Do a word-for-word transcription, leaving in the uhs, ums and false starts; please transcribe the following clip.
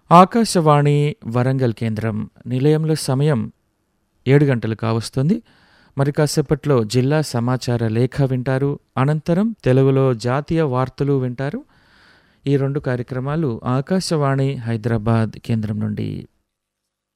ఆకాశవాణి వరంగల్ కేంద్రం నిలయంలో సమయం ఏడు గంటలు కావస్తుంది. మరి కాసేపట్లో జిల్లా సమాచార లేఖ వింటారు. అనంతరం తెలుగులో జాతీయ వార్తలు వింటారు. ఈ రెండు కార్యక్రమాలు ఆకాశవాణి హైదరాబాద్ కేంద్రం నుండి